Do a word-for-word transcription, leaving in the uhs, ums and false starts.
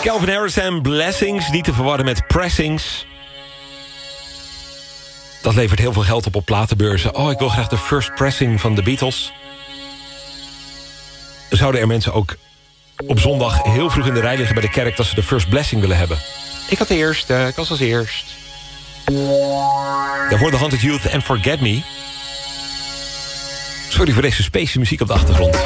Calvin Harris en Blessings, niet te verwarren met Pressings. Dat levert heel veel geld op op platenbeurzen. Oh, ik wil graag de first pressing van de Beatles. Zouden er mensen ook op zondag heel vroeg in de rij liggen bij de kerk... dat ze de first blessing willen hebben? Ik had de eerste, ik was als eerst. Daarvoor de Haunted Youth en Forget Me. Sorry voor deze space muziek op de achtergrond.